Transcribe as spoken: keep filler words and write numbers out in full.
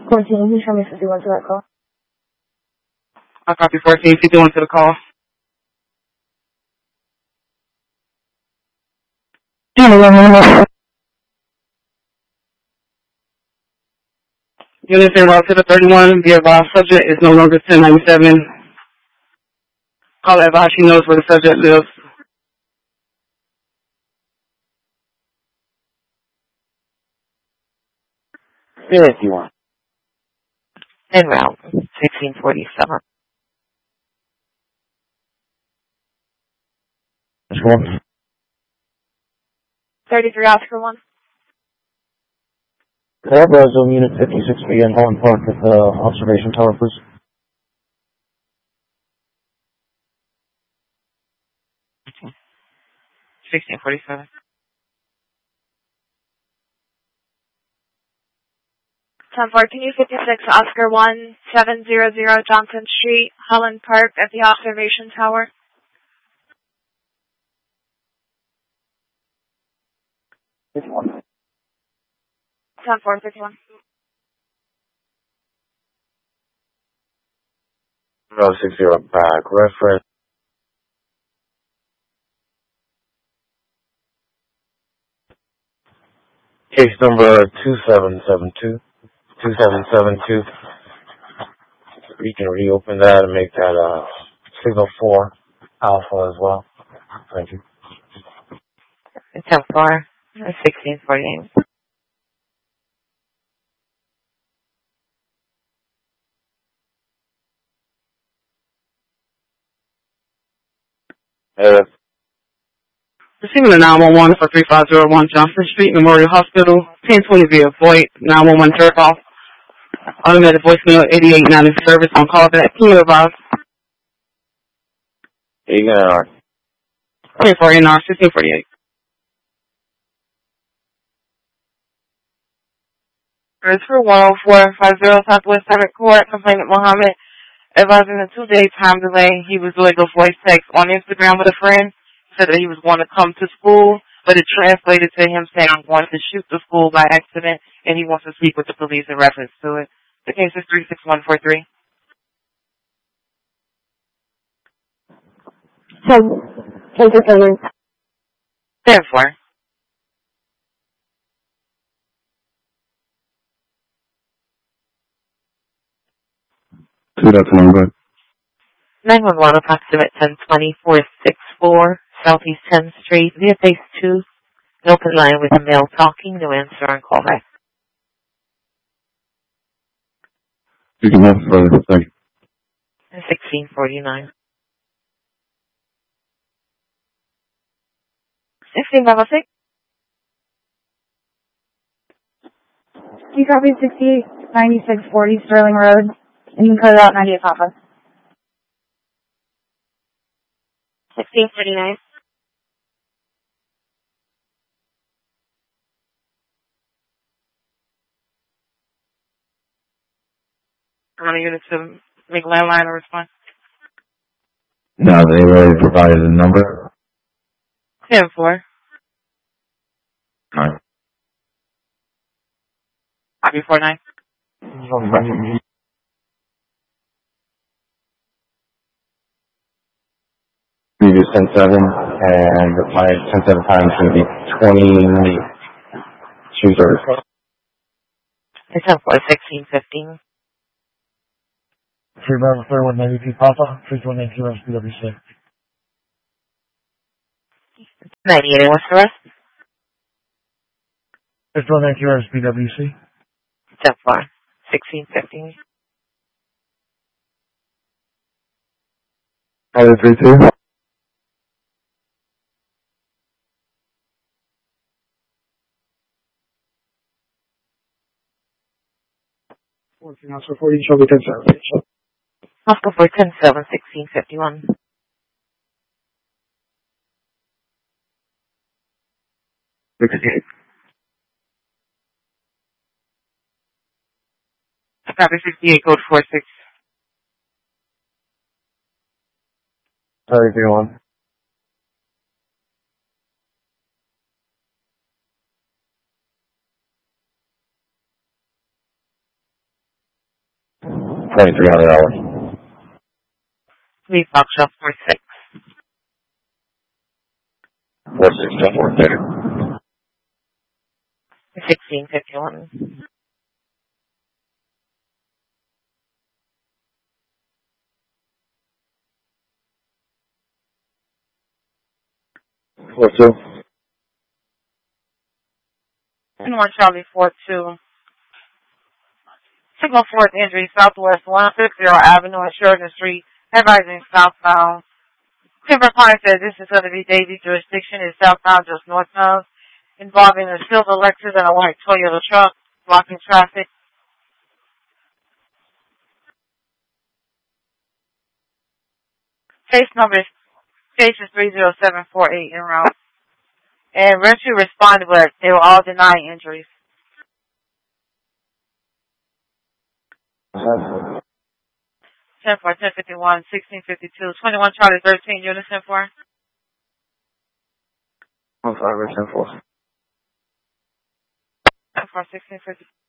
fourteen, you show me fifty-one to that call. I copy fourteen fifty-one to the call. Units en route to the thirty-one. The advised subject is no longer ten ninety-seven. Call advised she knows where the subject lives. fifty-one. En route, sixteen forty-seven. That's one. thirty-three Oscar one. Could I have Roswell Unit fifty-six B in Holland Park at the observation tower, please? sixteen forty-seven. ten fourteen fifty-six Oscar one, seven hundred Johnson Street, Holland Park at the observation tower. fifty-one. ten four fifty-one. Row six zero back. Reference. Case number two seven seven two. two seven seven two. You can reopen that and make that uh, signal four alpha as well. Thank you. ten four, sixteen forty-eight. Uh, Receiving a nine one one for three five zero one Johnson Street Memorial Hospital. ten twenty via Voight. nine one one turn off. Automatic voicemail eighty-eight ninety service on callback. Can you advise? you got it. ten four N R sixteen forty-eight. Transfer one oh four five zero Southwest Senate Court, complainant Mohammed, advising a two-day time delay. He was doing a voice text on Instagram with a friend, said that he was going to come to school, but it translated to him saying, I'm going to shoot the school by accident, and he wants to speak with the police in reference to it. The case is three six one four three. So, case is number ten four. Two, that's the number. nine one one, approximate ten twenty, four six four, Southeast tenth Street, via phase two. An open line with a male talking, no answer on callback. You can move further. Thank you. sixteen forty-nine. sixteen five oh six. You copy sixty-eight ninety-six forty Sterling Road, and you can cut it out ninety-eight Papa. sixteen forty-nine. How many units to make landline or response? Now they already provided a number. ten four. Alright. Copy four nine. Previous ten seven, and my ten seven time is going to be twenty two thirty. ten four, sixteen fifteen. Three Bravo thirty-one ninety-two Papa, three one eight zero S B W C. ninety-eight, what's the rest? three one eight zero S B W C. ten four, sixteen fifteen. Other three two. fourteen Oscar forty, show me ten seven. Oscar for ten seven, sixteen fifty-one. sixty-eight. Copy sixty-eight, code four six. Sorry, three one. twenty-three hundred dollars. Leave box shop four six. four six, ten four, later. sixteen fifty-one. four two. twenty-one Charlie four two. Signal fourth injury, southwest one sixty Avenue at Sheridan Street, advising southbound. Timber Pine said this is going to be Davie jurisdiction, is southbound just northbound, involving a silver Lexus and a white Toyota truck, blocking traffic. Case number is case is three zero seven four eight en route. And rescue responded, but they were all denying injuries. ten four, ten fifty-one, sixteen fifty-two, twenty-one Charlie thirteen, unit ten four. one five, ten four. ten four, sixteen fifty-two.